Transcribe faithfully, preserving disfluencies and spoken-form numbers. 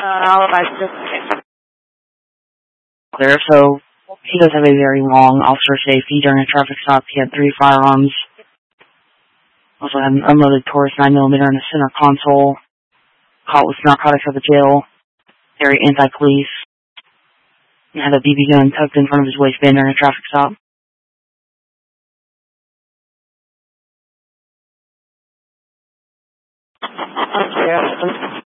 Uh, license. Clear, so he does have a very long officer safety. During a traffic stop, he had three firearms. Also had an unloaded Taurus nine millimeter in the center console. Caught with narcotics at the jail. Very anti-police. He had a B B gun tucked in front of his waistband during a traffic stop. Yeah.